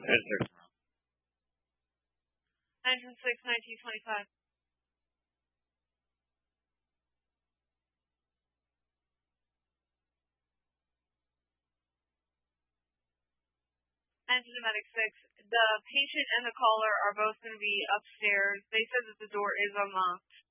Enter. Engine 6, 1925. Engine Medic 6, the patient and the caller are both going to be upstairs. They said that the door is unlocked.